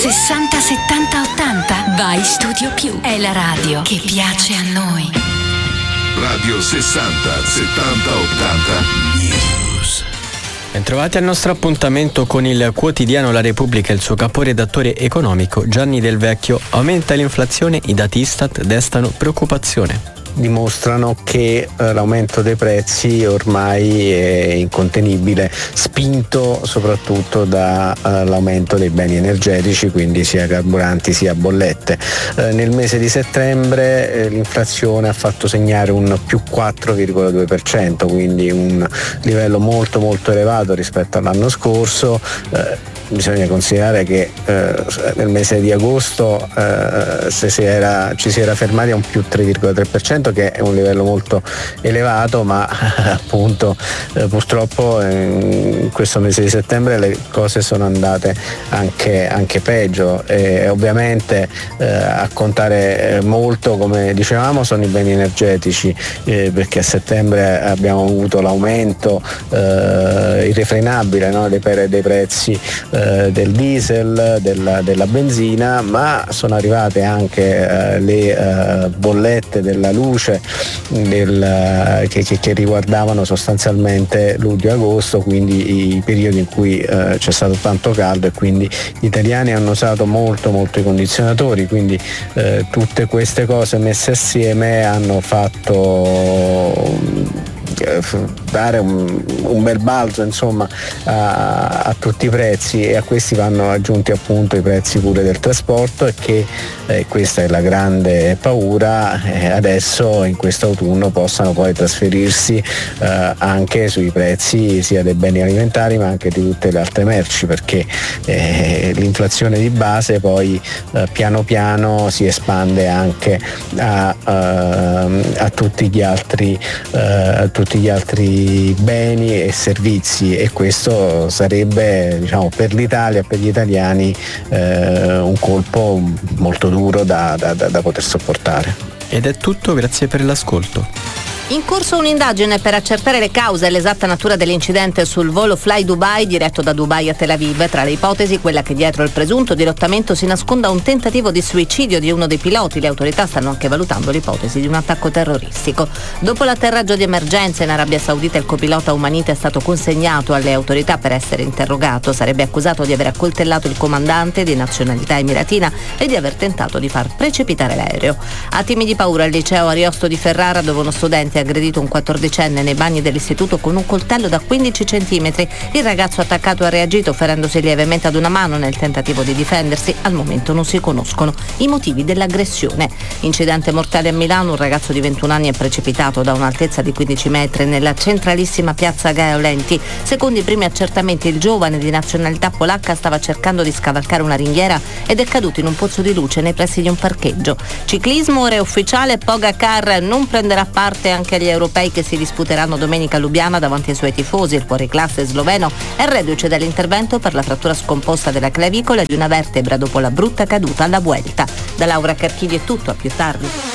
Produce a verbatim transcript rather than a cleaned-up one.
sessanta settanta ottanta. Vai Studio Più. È la radio che piace a noi. Radio sessanta settanta ottanta News. Bentrovati al nostro appuntamento con il quotidiano La Repubblica e il suo caporedattore economico Gianni Del Vecchio. Aumenta l'inflazione, i dati Istat destano preoccupazione. Dimostrano che eh, l'aumento dei prezzi ormai è incontenibile, spinto soprattutto dall'aumento uh, dei beni energetici, quindi sia carburanti sia bollette. Eh, nel mese di settembre eh, l'inflazione ha fatto segnare un più quattro virgola due per cento, quindi un livello molto molto elevato rispetto all'anno scorso. Eh, Bisogna considerare che eh, nel mese di agosto eh, se si era, ci si era fermati a un più tre virgola tre per cento, che è un livello molto elevato, ma appunto eh, purtroppo in questo mese di settembre le cose sono andate anche, anche peggio e ovviamente eh, a contare molto, come dicevamo, sono i beni energetici, eh, perché a settembre abbiamo avuto l'aumento eh, irrefrenabile, no, dei, dei prezzi del diesel, della, della benzina, ma sono arrivate anche uh, le uh, bollette della luce del, che, che, che riguardavano sostanzialmente luglio e agosto, quindi i periodi in cui uh, c'è stato tanto caldo e quindi gli italiani hanno usato molto molto i condizionatori, quindi uh, tutte queste cose messe assieme hanno fatto dare un, un bel balzo insomma a, a tutti i prezzi, e a questi vanno aggiunti appunto i prezzi pure del trasporto, e che eh, questa è la grande paura, eh, adesso in questo autunno possano poi trasferirsi eh, anche sui prezzi sia dei beni alimentari ma anche di tutte le altre merci, perché eh, l'inflazione di base poi eh, piano piano si espande anche a, a, a tutti gli altri eh, a tutti gli altri beni e servizi, e questo sarebbe, diciamo, per l'Italia, per gli italiani eh, un colpo molto duro da, da, da poter sopportare. Ed è tutto, grazie per l'ascolto. In corso un'indagine per accertare le cause e l'esatta natura dell'incidente sul volo Fly Dubai diretto da Dubai a Tel Aviv. Tra le ipotesi, quella che dietro il presunto dirottamento si nasconda un tentativo di suicidio di uno dei piloti. Le autorità stanno anche valutando l'ipotesi di un attacco terroristico. Dopo l'atterraggio di emergenza in Arabia Saudita, il copilota Umanita è stato consegnato alle autorità per essere interrogato. Sarebbe accusato di aver accoltellato il comandante, di nazionalità emiratina, e di aver tentato di far precipitare l'aereo. Attimi di paura al liceo Ariosto di Ferrara, dove uno studente ha aggredito un quattordicenne nei bagni dell'istituto con un coltello da quindici centimetri. Il ragazzo attaccato ha reagito ferendosi lievemente ad una mano nel tentativo di difendersi. Al momento non si conoscono i motivi dell'aggressione. Incidente mortale a Milano, un ragazzo di ventuno anni è precipitato da un'altezza di quindici metri nella centralissima piazza Gaio Lenti. Secondo i primi accertamenti, il giovane di nazionalità polacca stava cercando di scavalcare una ringhiera ed è caduto in un pozzo di luce nei pressi di un parcheggio. Ciclismo, ora è ufficiale, Pogacar non prenderà parte anche agli europei che si disputeranno domenica a Lubiana davanti ai suoi tifosi. Il fuoriclasse sloveno è reduce dall'intervento per la frattura scomposta della clavicola e di una vertebra dopo la brutta caduta alla Vuelta. Da Laura Carchidi è tutto, a più tardi.